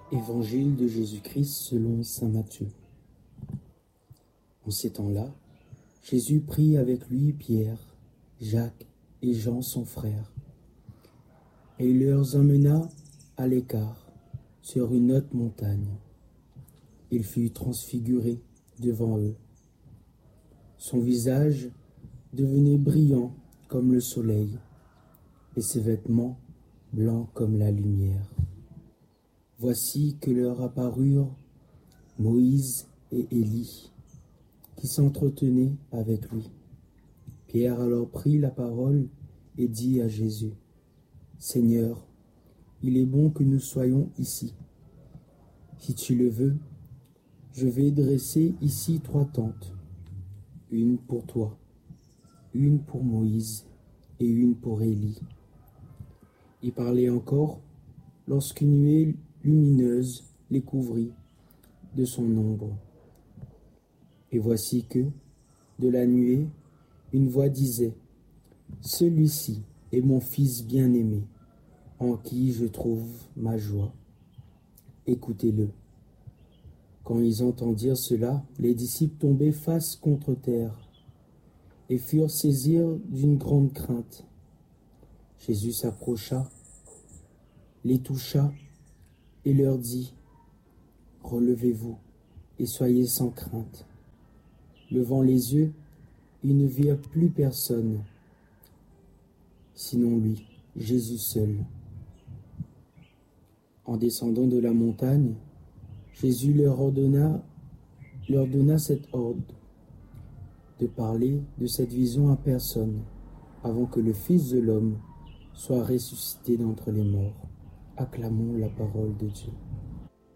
Évangile de Jésus-Christ selon saint Matthieu. En ces temps-là, Jésus prit avec lui Pierre, Jacques et Jean son frère, et il leur emmena à l'écart, sur une haute montagne. Il fut transfiguré devant eux. Son visage devenait brillant comme le soleil, et ses vêtements blancs comme la lumière. Voici que leur apparurent Moïse et Élie, qui s'entretenaient avec lui. Pierre alors prit la parole et dit à Jésus: « Seigneur, il est bon que nous soyons ici. Si tu le veux, je vais dresser ici 3 tentes, une pour toi, une pour Moïse et une pour Élie. » Il parlait encore lorsqu'une nuée lumineuse les couvrit de son ombre. Et voici que, de la nuée, une voix disait: « Celui-ci est mon Fils bien-aimé, en qui je trouve ma joie. Écoutez-le. » Quand ils entendirent cela, les disciples tombaient face contre terre et furent saisis d'une grande crainte. Jésus s'approcha, les toucha et leur dit: « Relevez-vous et soyez sans crainte. » Levant les yeux, ils ne virent plus personne, sinon lui, Jésus seul. En descendant de la montagne, Jésus leur donna cet ordre: de parler de cette vision à personne, avant que le Fils de l'homme soit ressuscité d'entre les morts. Acclamons la parole de Dieu.